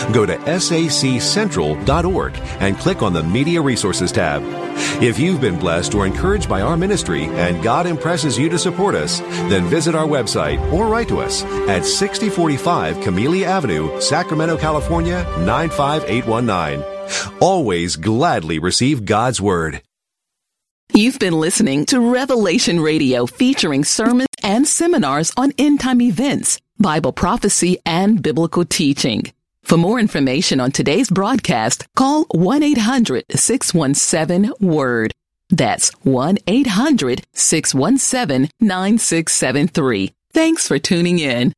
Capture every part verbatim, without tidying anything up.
go to S A C central dot org and click on the Media Resources tab. If you've been blessed or encouraged by our ministry and God impresses you to support us, then visit our website or write to us at sixty forty-five Camellia Avenue, Sacramento, California, nine five eight one nine. Always gladly receive God's Word. You've been listening to Revelation Radio, featuring sermons and seminars on end-time events, Bible prophecy, and biblical teaching. For more information on today's broadcast, call one eight hundred six one seven WORD. That's one eight hundred six one seven nine six seven three. Thanks for tuning in.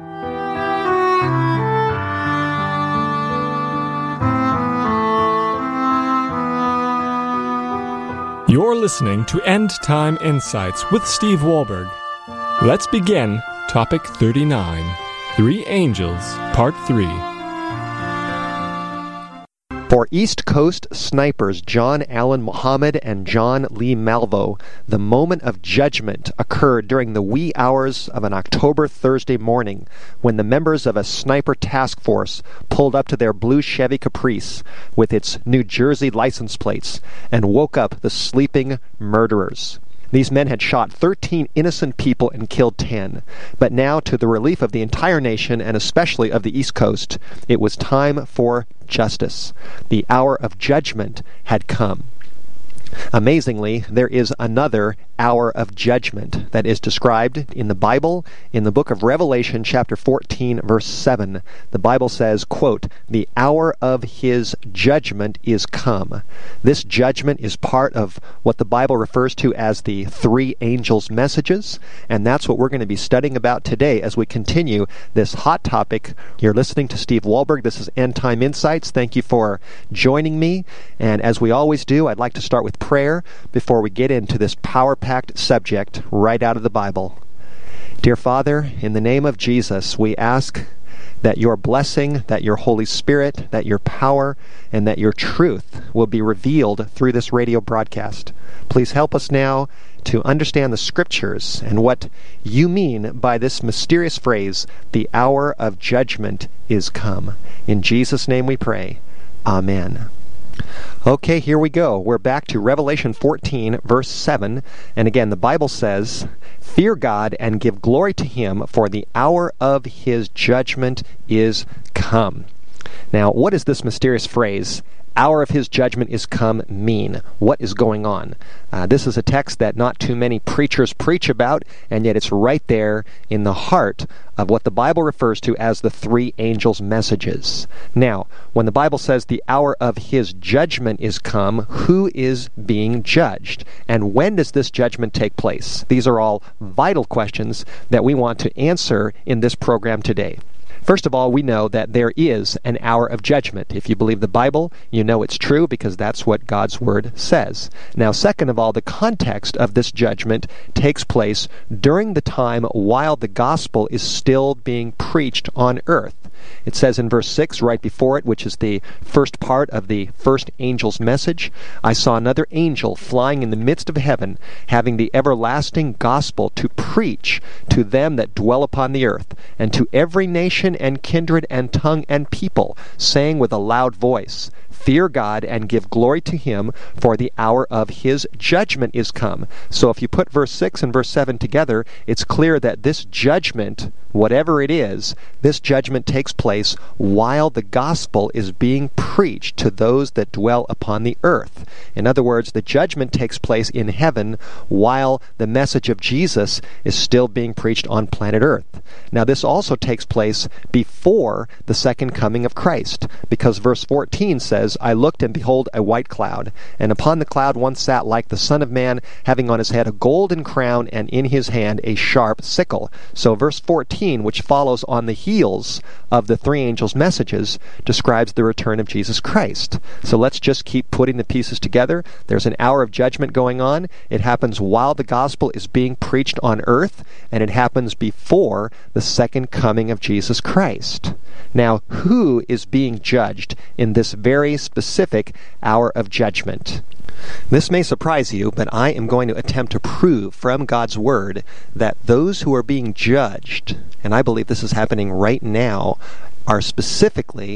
You're listening to End Time Insights with Steve Wahlberg. Let's begin topic thirty-nine, Three Angels, Part three. For East Coast snipers John Allen Muhammad and John Lee Malvo, the moment of judgment occurred during the wee hours of an October Thursday morning when the members of a sniper task force pulled up to their blue Chevy Caprice with its New Jersey license plates and woke up the sleeping murderers. These men had shot thirteen innocent people and killed ten. But now, to the relief of the entire nation, and especially of the East Coast, it was time for justice. The hour of judgment had come. Amazingly, there is another hour of judgment that is described in the Bible in the book of Revelation chapter fourteen verse seven. The Bible says, quote, "The hour of his judgment is come." This judgment is part of what the Bible refers to as the three angels' messages, and that's what we're going to be studying about today as we continue this hot topic. You're listening to Steve Wahlberg. This is End Time Insights. Thank you for joining me, and as we always do, I'd like to start with prayer before we get into this power-packed subject right out of the Bible. Dear Father, in the name of Jesus, we ask that your blessing, that your Holy Spirit, that your power, and that your truth will be revealed through this radio broadcast. Please help us now to understand the Scriptures and what you mean by this mysterious phrase, the hour of judgment is come. In Jesus' name we pray. Amen. Okay, here we go. We're back to Revelation fourteen, verse seven. And again, the Bible says, "Fear God and give glory to him, for the hour of his judgment is come." Now, what does this mysterious phrase, "hour of his judgment is come," mean? What is going on? Uh, this is a text that not too many preachers preach about, and yet it's right there in the heart of what the Bible refers to as the three angels' messages. Now, when the Bible says the hour of his judgment is come, who is being judged? And when does this judgment take place? These are all vital questions that we want to answer in this program today. First of all, we know that there is an hour of judgment. If you believe the Bible, you know it's true because that's what God's Word says. Now, second of all, the context of this judgment takes place during the time while the gospel is still being preached on earth. It says in verse six, right before it, which is the first part of the first angel's message, "I saw another angel flying in the midst of heaven, having the everlasting gospel to preach to them that dwell upon the earth, and to every nation and kindred and tongue and people, saying with a loud voice, Fear God and give glory to him, for the hour of his judgment is come." So if you put verse six and verse seven together, it's clear that this judgment, whatever it is, this judgment takes place while the gospel is being preached to those that dwell upon the earth. In other words, the judgment takes place in heaven while the message of Jesus is still being preached on planet earth. Now, this also takes place before the second coming of Christ, because verse fourteen says, "I looked, and behold, a white cloud, and upon the cloud one sat like the Son of Man, having on his head a golden crown, and in his hand a sharp sickle." So verse fourteen, which follows on the heels of the three angels' messages, describes the return of Jesus Christ. So let's just keep putting the pieces together. There's an hour of judgment going on. It happens while the gospel is being preached on earth, and it happens before the second coming of Jesus Christ. Now, who is being judged in this very specific hour of judgment? This may surprise you, but I am going to attempt to prove from God's Word that those who are being judged, and I believe this is happening right now, are specifically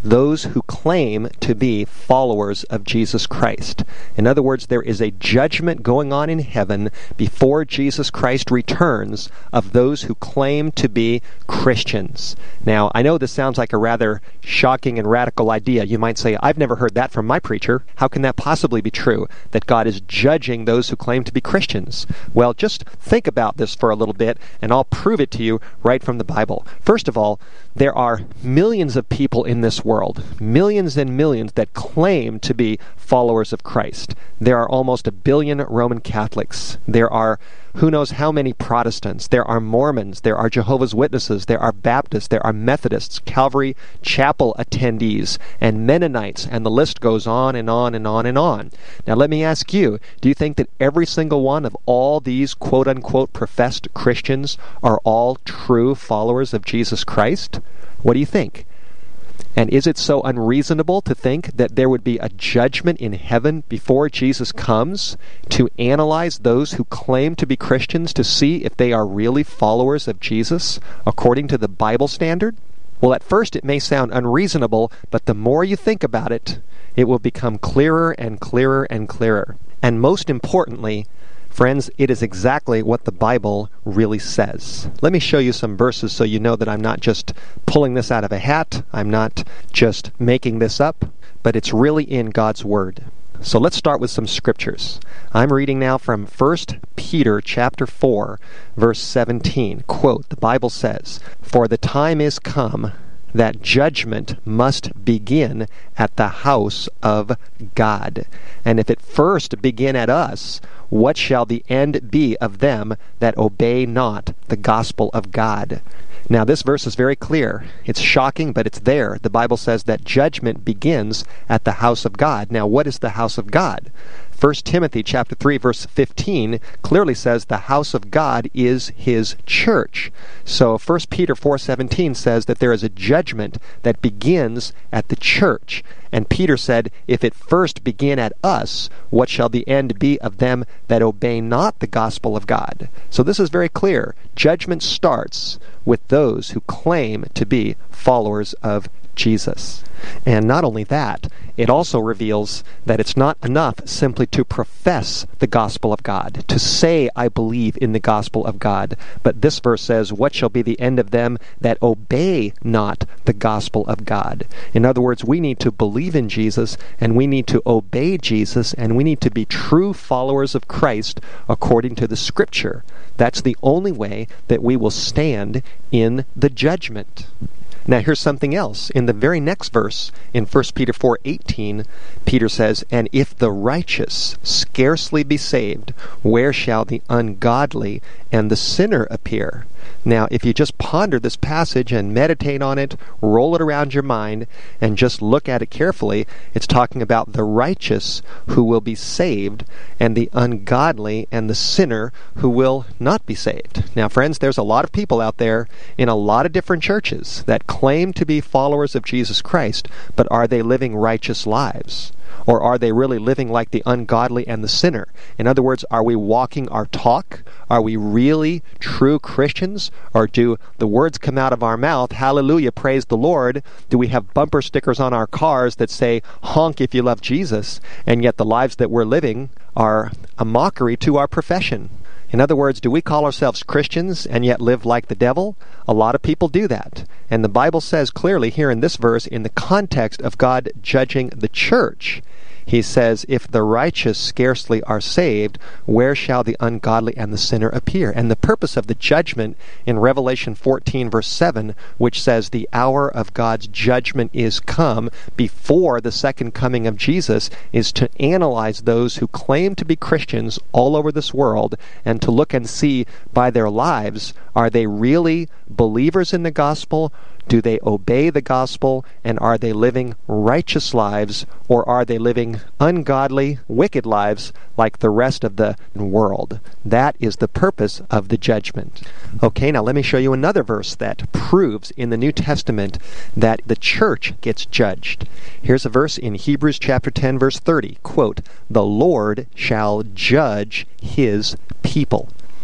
those who claim to be followers of Jesus Christ. In other words, there is a judgment going on in heaven before Jesus Christ returns of those who claim to be Christians. Now, I know this sounds like a rather shocking and radical idea. You might say, I've never heard that from my preacher. How can that possibly be true, that God is judging those who claim to be Christians? Well, just think about this for a little bit, and I'll prove it to you right from the Bible. First of all, there are millions of people in this world, millions and millions that claim to be followers of Christ. There are almost a billion Roman Catholics. There are who knows how many Protestants. There are Mormons. There are Jehovah's Witnesses. There are Baptists. There are Methodists, Calvary Chapel attendees, and Mennonites, and the list goes on and on and on and on. Now let me ask you, do you think that every single one of all these quote-unquote professed Christians are all true followers of Jesus Christ? What do you think? And is it so unreasonable to think that there would be a judgment in heaven before Jesus comes to analyze those who claim to be Christians to see if they are really followers of Jesus according to the Bible standard? Well, at first it may sound unreasonable, but the more you think about it, it will become clearer and clearer and clearer. And most importantly, friends, it is exactly what the Bible really says. Let me show you some verses so you know that I'm not just pulling this out of a hat. I'm not just making this up, but it's really in God's Word. So let's start with some scriptures. I'm reading now from First Peter chapter four, verse seventeen. Quote, the Bible says, "For the time is come that judgment must begin at the house of God. And if it first begin at us, what shall the end be of them that obey not the gospel of God?" Now this verse is very clear. It's shocking, but it's there. The Bible says that judgment begins at the house of God. Now what is the house of God? First Timothy chapter three, verse fifteen clearly says the house of God is his church. So First Peter four seventeen says that there is a judgment that begins at the church. And Peter said, if it first begin at us, what shall the end be of them that obey not the gospel of God? So this is very clear. Judgment starts with those who claim to be followers of Jesus. And not only that, it also reveals that it's not enough simply to profess the gospel of God, to say, I believe in the gospel of God. But this verse says, what shall be the end of them that obey not the gospel of God? In other words, we need to believe in Jesus, and we need to obey Jesus, and we need to be true followers of Christ according to the Scripture. That's the only way that we will stand in the judgment. Now here's something else. In the very next verse, in First Peter four eighteen, Peter says, "And if the righteous scarcely be saved, where shall the ungodly and the sinner appear?" Now, if you just ponder this passage and meditate on it, roll it around your mind, and just look at it carefully, it's talking about the righteous who will be saved and the ungodly and the sinner who will not be saved. Now, friends, there's a lot of people out there in a lot of different churches that claim to be followers of Jesus Christ, but are they living righteous lives? Or are they really living like the ungodly and the sinner? In other words, are we walking our talk? Are we really true Christians? Or do the words come out of our mouth, hallelujah, praise the Lord? Do we have bumper stickers on our cars that say, honk if you love Jesus? And yet the lives that we're living are a mockery to our profession. In other words, do we call ourselves Christians and yet live like the devil? A lot of people do that. And the Bible says clearly here in this verse, in the context of God judging the church, he says, if the righteous scarcely are saved, where shall the ungodly and the sinner appear? And the purpose of the judgment in Revelation fourteen, verse seven, which says the hour of God's judgment is come before the second coming of Jesus, is to analyze those who claim to be Christians all over this world and to look and see by their lives, are they really believers in the gospel? Do they obey the gospel, and are they living righteous lives, or are they living ungodly, wicked lives like the rest of the world? That is the purpose of the judgment. Okay, now let me show you another verse that proves in the New Testament that the church gets judged. Here's a verse in Hebrews chapter ten, verse thirty. Quote, "The Lord shall judge his people."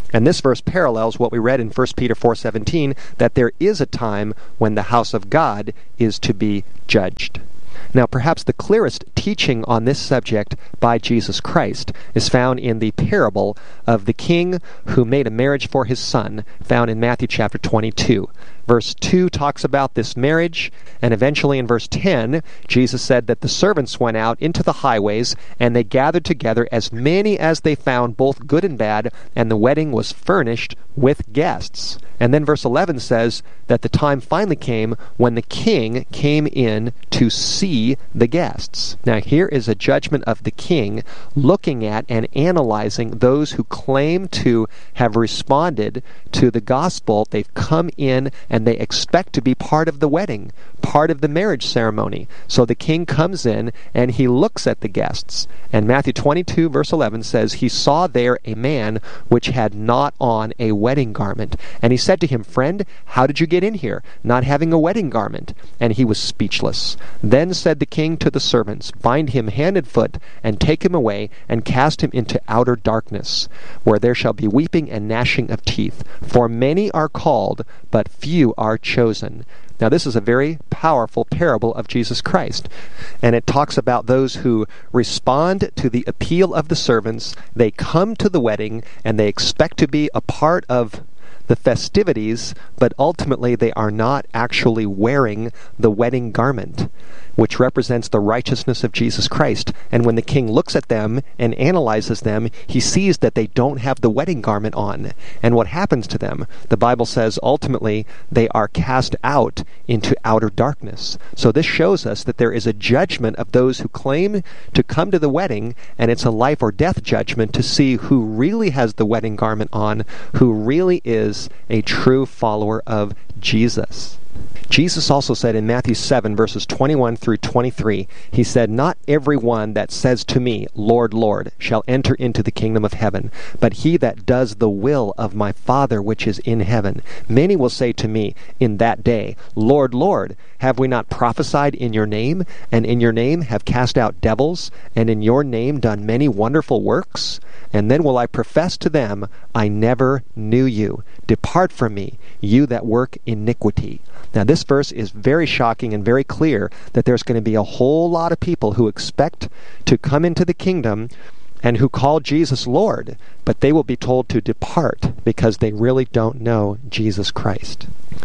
And this verse parallels what we read in First Peter four seventeen, that there is a time when the house of God is to be judged. Now, perhaps the clearest teaching on this subject by Jesus Christ is found in the parable of the king who made a marriage for his son, found in Matthew chapter twenty-two. Verse two talks about this marriage, and eventually in verse ten, Jesus said that the servants went out into the highways, and they gathered together as many as they found, both good and bad, and the wedding was furnished with guests. And then verse eleven says that the time finally came when the king came in to see the guests. Now here is a judgment of the king looking at and analyzing those who claim to have responded to the gospel. They've come in and they expect to be part of the wedding, part of the marriage ceremony. So the king comes in and he looks at the guests. And Matthew twenty-two verse eleven says, he saw there a man which had not on a wedding garment. And he said to him, Friend, how did you get in here, not having a wedding garment? And he was speechless. Then said the king to the servants, Bind him hand and foot, and take him away, and cast him into outer darkness, where there shall be weeping and gnashing of teeth. For many are called, but few are chosen. Now, this is a very powerful parable of Jesus Christ, and it talks about those who respond to the appeal of the servants. They come to the wedding, and they expect to be a part of the festivities, but ultimately they are not actually wearing the wedding garment, which represents the righteousness of Jesus Christ. And when the king looks at them and analyzes them, he sees that they don't have the wedding garment on. And what happens to them? The Bible says ultimately they are cast out into outer darkness. So this shows us that there is a judgment of those who claim to come to the wedding, and it's a life or death judgment to see who really has the wedding garment on, who really is a true follower of Jesus. Jesus also said in Matthew seven, verses twenty-one through twenty-three, he said, Not every one that says to me, Lord, Lord, shall enter into the kingdom of heaven, but he that does the will of my Father which is in heaven. Many will say to me in that day, Lord, Lord, have we not prophesied in your name, and in your name have cast out devils, and in your name done many wonderful works? And then will I profess to them, I never knew you. Depart from me, you that work iniquity. Now this verse is very shocking and very clear that there's going to be a whole lot of people who expect to come into the kingdom and who call Jesus Lord, but they will be told to depart because they really don't know Jesus Christ.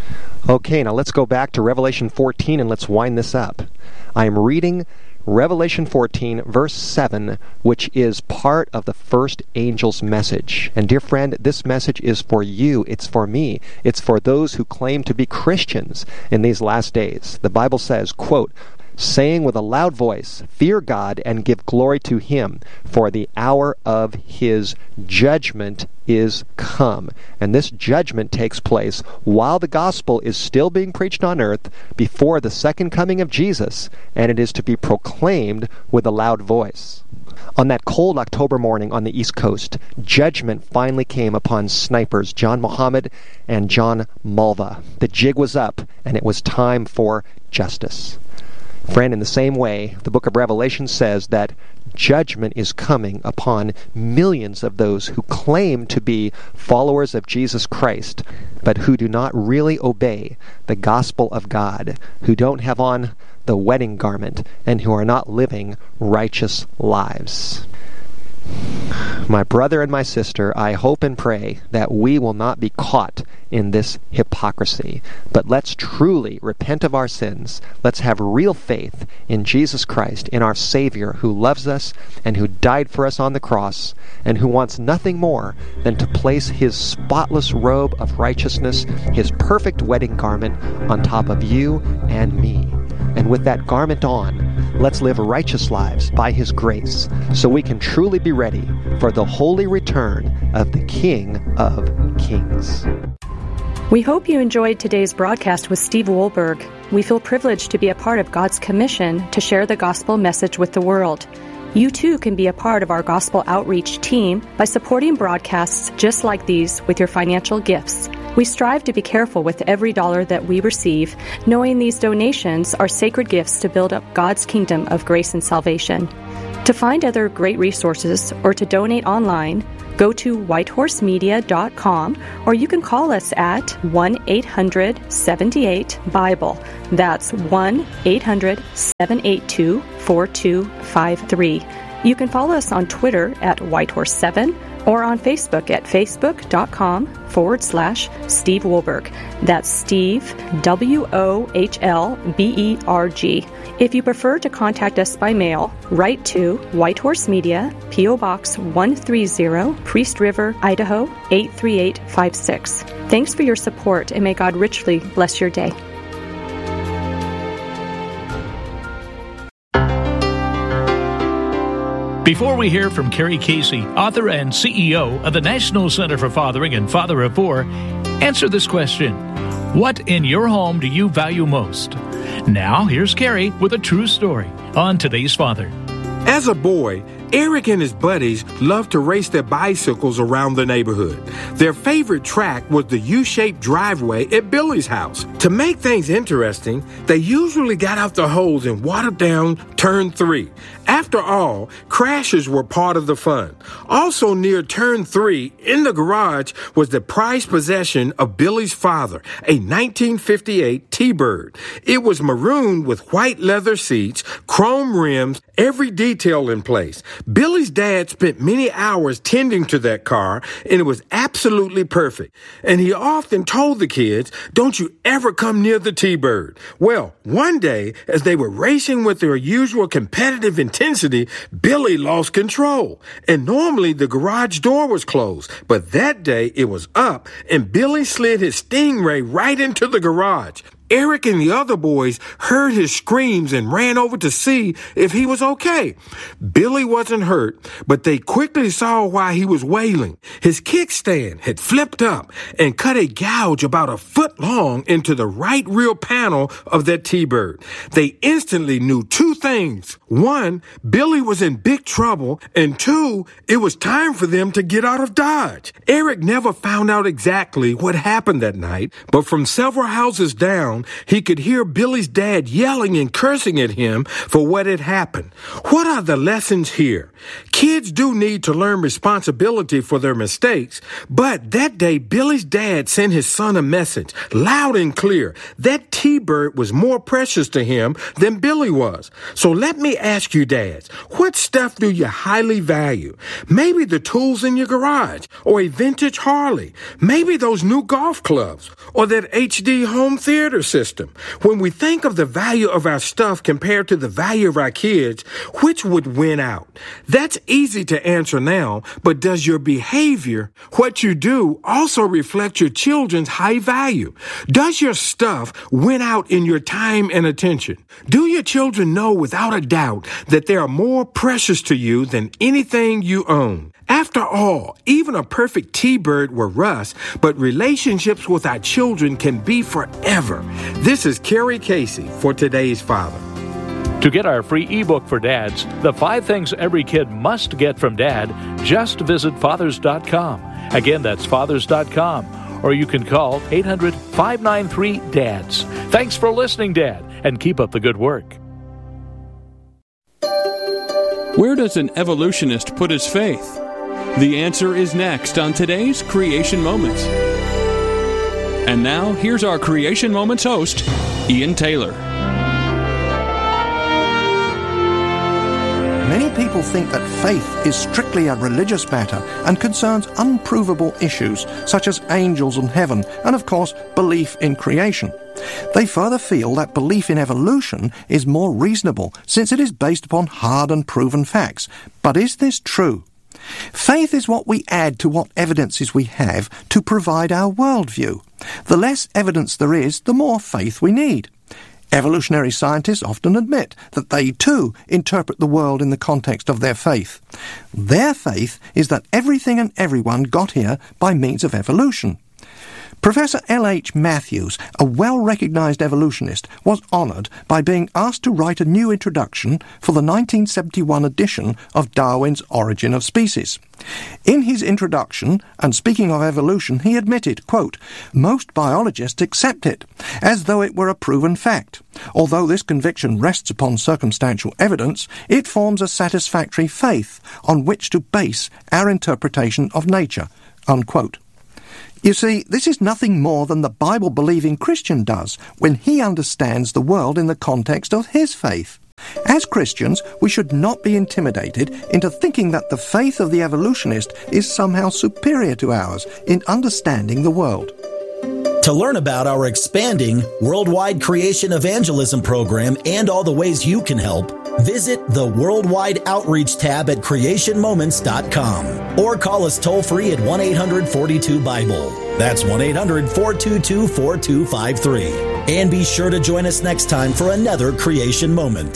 Okay, now let's go back to Revelation fourteen and let's wind this up. I am reading Revelation fourteen, verse seven, which is part of the first angel's message. And dear friend, this message is for you. It's for me. It's for those who claim to be Christians in these last days. The Bible says, quote, saying with a loud voice, Fear God and give glory to him, for the hour of his judgment is come. And this judgment takes place while the gospel is still being preached on earth before the second coming of Jesus, and it is to be proclaimed with a loud voice. On that cold October morning on the East Coast, judgment finally came upon snipers John Muhammad and John Malva. The jig was up, and it was time for justice. Friend, in the same way, the book of Revelation says that judgment is coming upon millions of those who claim to be followers of Jesus Christ, but who do not really obey the gospel of God, who don't have on the wedding garment, and who are not living righteous lives. My brother and my sister, I hope and pray that we will not be caught in this hypocrisy, but let's truly repent of our sins. Let's have real faith in Jesus Christ, in our Savior who loves us and who died for us on the cross, and who wants nothing more than to place his spotless robe of righteousness, his perfect wedding garment, on top of you and me. And with that garment on, let's live righteous lives by his grace, so we can truly be ready for the holy return of the King of Kings. We hope you enjoyed today's broadcast with Steve Wohlberg. We feel privileged to be a part of God's commission to share the gospel message with the world. You too can be a part of our gospel outreach team by supporting broadcasts just like these with your financial gifts. We strive to be careful with every dollar that we receive, knowing these donations are sacred gifts to build up God's kingdom of grace and salvation. To find other great resources or to donate online, Go to white horse media dot com or you can call us at one eight hundred seven eight Bible. That's one eight hundred seven eight two four two five three. You can follow us on Twitter at white horse seven or on Facebook at facebook.com forward slash Steve Wohlberg. That's Steve, W O H L B E R G. If you prefer to contact us by mail, write to White Horse Media, P O Box one thirty, Priest River, Idaho eight three eight five six. Thanks for your support and may God richly bless your day. Before we hear from Carrie Casey, author and C E O of the National Center for Fathering and Father of Four, answer this question. What in your home do you value most? Now, here's Carrie with a true story on Today's Father. As a boy, Eric and his buddies loved to race their bicycles around the neighborhood. Their favorite track was the U-shaped driveway at Billy's house. To make things interesting, they usually got out the hose and watered down turn three. After all, crashes were part of the fun. Also near turn three, in the garage, was the prized possession of Billy's father, a nineteen fifty-eight T-Bird. It was maroon with white leather seats, chrome rims, every detail in place. Billy's dad spent many hours tending to that car, and it was absolutely perfect. And he often told the kids, don't you ever come near the T-Bird. Well, one day, as they were racing with their usual competitive intensity, Billy lost control. And normally the garage door was closed, but that day it was up, and Billy slid his Stingray right into the garage. Eric and the other boys heard his screams and ran over to see if he was okay. Billy wasn't hurt, but they quickly saw why he was wailing. His kickstand had flipped up and cut a gouge about a foot long into the right rear panel of that T-Bird. They instantly knew two things. One, Billy was in big trouble, and two, it was time for them to get out of Dodge. Eric never found out exactly what happened that night, but from several houses down, he could hear Billy's dad yelling and cursing at him for what had happened. What are the lessons here? Kids do need to learn responsibility for their mistakes, but that day Billy's dad sent his son a message, loud and clear. That T-Bird was more precious to him than Billy was. So let me ask you, dads, what stuff do you highly value? Maybe the tools in your garage, or a vintage Harley, maybe those new golf clubs, or that H D home theater system. When we think of the value of our stuff compared to the value of our kids, which would win out? That's easy to answer now, but does your behavior, what you do, also reflect your children's high value? Does your stuff win out in your time and attention? Do your children know without a doubt that they are more precious to you than anything you own? After all, even a perfect T-Bird will rust, but relationships with our children can be forever. This is Carrie Casey for Today's Father. To get our free ebook for dads, The Five Things Every Kid Must Get from Dad, just visit fathers dot com. Again, that's fathers dot com. Or you can call eight hundred, five nine three, D A D S. Thanks for listening, Dad, and keep up the good work. Where does an evolutionist put his faith? The answer is next on today's Creation Moments. And now, here's our Creation Moments host, Ian Taylor. Many people think that faith is strictly a religious matter and concerns unprovable issues such as angels and heaven and, of course, belief in creation. They further feel that belief in evolution is more reasonable since it is based upon hard and proven facts. But is this true? Faith is what we add to what evidences we have to provide our worldview. The less evidence there is, the more faith we need. Evolutionary scientists often admit that they too interpret the world in the context of their faith. Their faith is that everything and everyone got here by means of evolution. Professor L H Matthews, a well-recognized evolutionist, was honored by being asked to write a new introduction for the nineteen seventy-one edition of Darwin's Origin of Species. In his introduction, and speaking of evolution, he admitted, quote, "Most biologists accept it, as though it were a proven fact. Although this conviction rests upon circumstantial evidence, it forms a satisfactory faith on which to base our interpretation of nature," unquote. You see, this is nothing more than the Bible-believing Christian does when he understands the world in the context of his faith. As Christians, we should not be intimidated into thinking that the faith of the evolutionist is somehow superior to ours in understanding the world. To learn about our expanding worldwide creation evangelism program and all the ways you can help, visit the Worldwide Outreach tab at creation moments dot com or call us toll-free at one eight hundred forty-two Bible. That's one eight hundred four two two four two five three. And be sure to join us next time for another Creation Moment.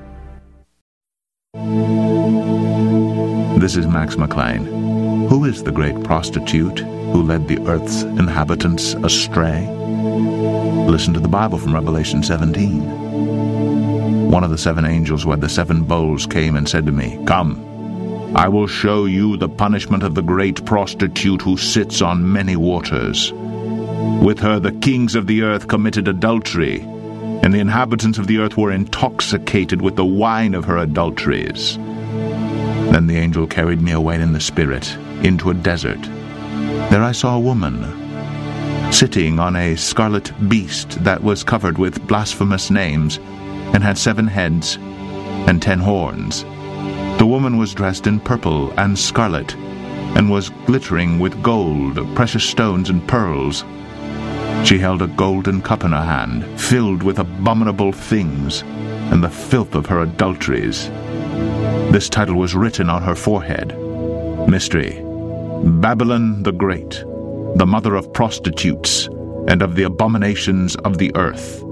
This is Max McLean. Who is the great prostitute who led the earth's inhabitants astray? Listen to the Bible from Revelation seventeen. One of the seven angels who had the seven bowls came and said to me, "Come, I will show you the punishment of the great prostitute who sits on many waters. With her the kings of the earth committed adultery, and the inhabitants of the earth were intoxicated with the wine of her adulteries." Then the angel carried me away in the spirit into a desert. There I saw a woman sitting on a scarlet beast that was covered with blasphemous names and had seven heads and ten horns. The woman was dressed in purple and scarlet and was glittering with gold, precious stones, and pearls. She held a golden cup in her hand, filled with abominable things and the filth of her adulteries. This title was written on her forehead: Mystery, Babylon the Great, the mother of prostitutes and of the abominations of the earth.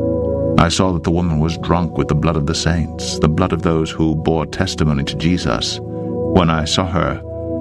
I saw that the woman was drunk with the blood of the saints, the blood of those who bore testimony to Jesus. When I saw her,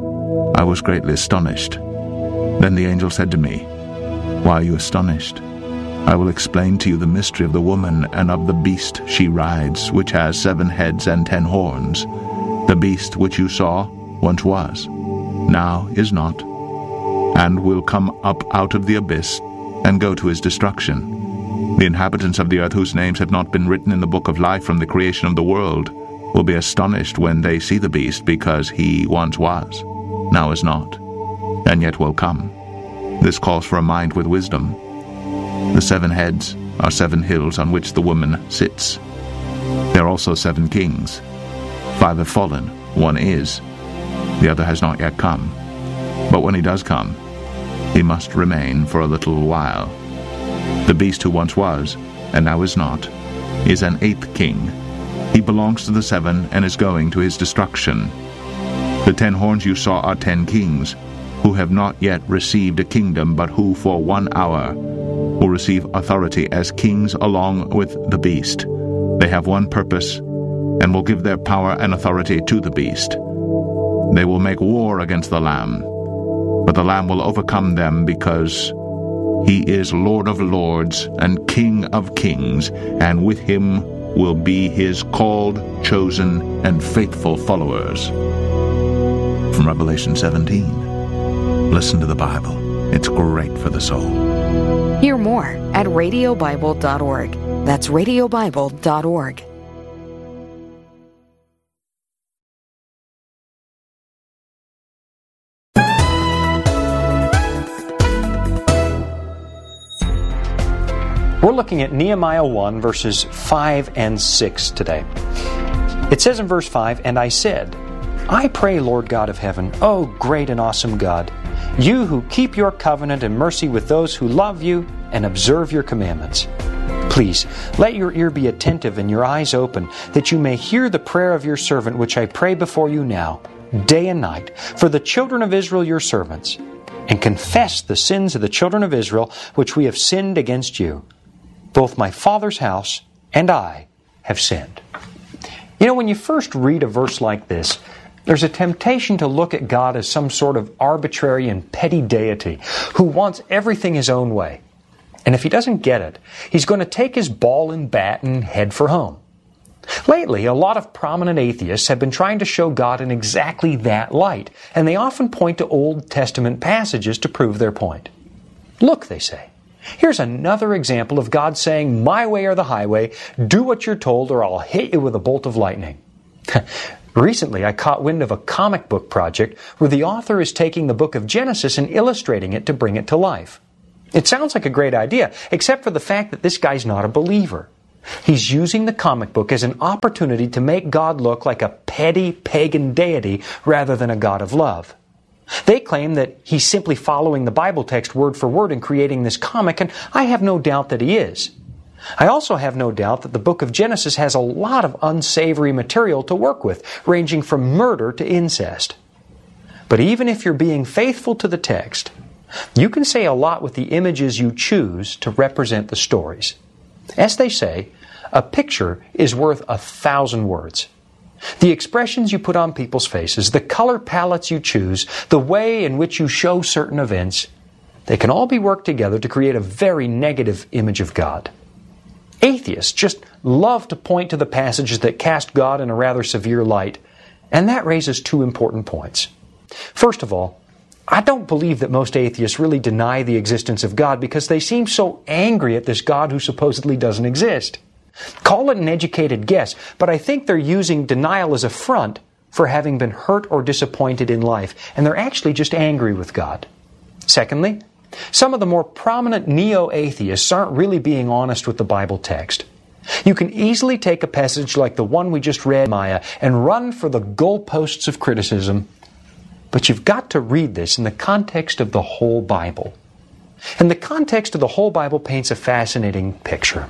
I was greatly astonished. Then the angel said to me, "Why are you astonished? I will explain to you the mystery of the woman and of the beast she rides, which has seven heads and ten horns. The beast which you saw once was, now is not, and will come up out of the abyss and go to his destruction. The inhabitants of the earth whose names have not been written in the book of life from the creation of the world will be astonished when they see the beast, because he once was, now is not, and yet will come. This calls for a mind with wisdom. The seven heads are seven hills on which the woman sits. There are also seven kings. Five have fallen, one is, the other has not yet come. But when he does come, he must remain for a little while. The beast who once was, and now is not, is an eighth king. He belongs to the seven and is going to his destruction. The ten horns you saw are ten kings, who have not yet received a kingdom, but who for one hour will receive authority as kings along with the beast. They have one purpose, and will give their power and authority to the beast. They will make war against the Lamb, but the Lamb will overcome them, because he is Lord of lords and King of kings, and with him will be his called, chosen, and faithful followers. From Revelation seventeen. Listen to the Bible. It's great for the soul. Hear more at radio bible dot org. That's radio bible dot org. We're looking at Nehemiah one, verses five and six today. It says in verse five, "And I said, I pray, Lord God of heaven, O great and awesome God, you who keep your covenant and mercy with those who love you and observe your commandments. Please, let your ear be attentive and your eyes open, that you may hear the prayer of your servant, which I pray before you now, day and night, for the children of Israel your servants, and confess the sins of the children of Israel, which we have sinned against you. Both my father's house and I have sinned." You know, when you first read a verse like this, There's a temptation to look at God as some sort of arbitrary and petty deity who wants everything his own way. And if he doesn't get it, he's going to take his ball and bat and head for home. Lately, a lot of prominent atheists have been trying to show God in exactly that light, and they often point to Old Testament passages to prove their point. Look, they say, here's another example of God saying, my way or the highway, do what you're told or I'll hit you with a bolt of lightning. Recently, I caught wind of a comic book project where the author is taking the book of Genesis and illustrating it to bring it to life. It sounds like a great idea, except for the fact that this guy's not a believer. He's using the comic book as an opportunity to make God look like a petty pagan deity rather than a God of love. They claim that he's simply following the Bible text word for word in creating this comic, and I have no doubt that he is. I also have no doubt that the book of Genesis has a lot of unsavory material to work with, ranging from murder to incest. But even if you're being faithful to the text, you can say a lot with the images you choose to represent the stories. As they say, a picture is worth a thousand words. The expressions you put on people's faces, the color palettes you choose, the way in which you show certain events, they can all be worked together to create a very negative image of God. Atheists just love to point to the passages that cast God in a rather severe light, and that raises two important points. First of all, I don't believe that most atheists really deny the existence of God because they seem so angry at this God who supposedly doesn't exist. Call it an educated guess, but I think they're using denial as a front for having been hurt or disappointed in life, and they're actually just angry with God. Secondly, some of the more prominent neo-atheists aren't really being honest with the Bible text. You can easily take a passage like the one we just read, Maya, and run for the goalposts of criticism. But you've got to read this in the context of the whole Bible. And the context of the whole Bible paints a fascinating picture.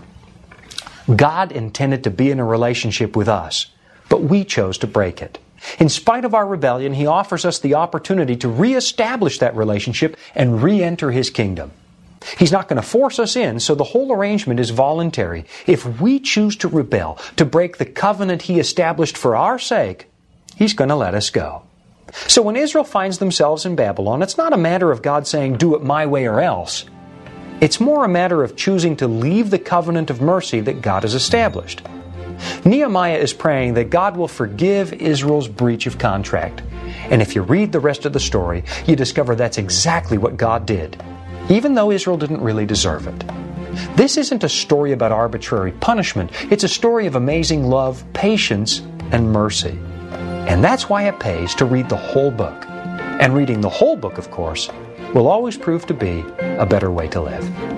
God intended to be in a relationship with us, but we chose to break it. In spite of our rebellion, He offers us the opportunity to reestablish that relationship and re-enter His kingdom. He's not going to force us in, so the whole arrangement is voluntary. If we choose to rebel, to break the covenant He established for our sake, He's going to let us go. So when Israel finds themselves in Babylon, it's not a matter of God saying, do it my way or else. It's more a matter of choosing to leave the covenant of mercy that God has established. Nehemiah is praying that God will forgive Israel's breach of contract. And if you read the rest of the story, you discover that's exactly what God did, even though Israel didn't really deserve it. This isn't a story about arbitrary punishment. It's a story of amazing love, patience, and mercy. And that's why it pays to read the whole book. And reading the whole book, of course, will always prove to be a better way to live.